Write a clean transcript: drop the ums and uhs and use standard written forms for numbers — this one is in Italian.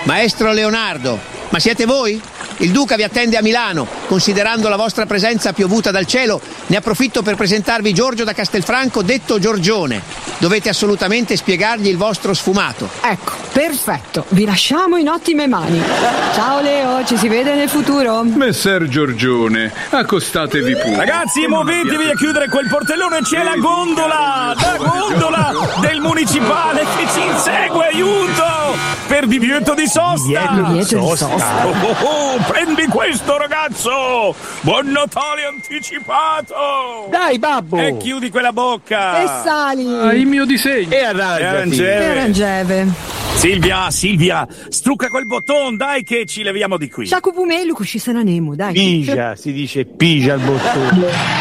Maestro Leonardo, ma siete voi? Il Duca vi attende a Milano. Considerando la vostra presenza piovuta dal cielo, ne approfitto per presentarvi Giorgio da Castelfranco, detto Giorgione. Dovete assolutamente spiegargli il vostro sfumato. Ecco, perfetto. Vi lasciamo in ottime mani. Ciao Leo, ci si vede nel futuro. Messer Giorgione, accostatevi pure. Ragazzi, muovetevi a chiudere quel portellone, c'è la gondola del municipale che ci insegue, aiuto! Per divieto di sosta! Divieto di sosta. Prendi questo, ragazzo! Buon Natale anticipato! Dai, babbo! E chiudi quella bocca! E sali! Il mio disegno. E arrangiati! Arangeve. Silvia, strucca quel bottone, dai che ci leviamo di qui! Shaku Pumelu, cusci se ne anemo, dai. Pigia, si dice pigia il bottone.